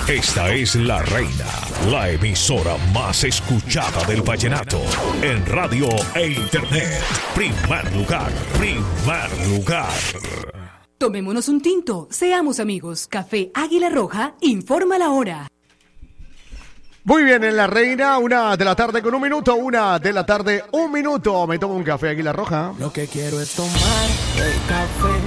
Esta es La Reina, la emisora más escuchada del vallenato en radio e internet. Primer lugar, primer lugar. Tomémonos un tinto, seamos amigos. Café Águila Roja informa la hora. Muy bien, en La Reina, 1:00 con 1 minuto, 1:00, 1 minuto. Me tomo un café Águila Roja. Lo que quiero es tomar el café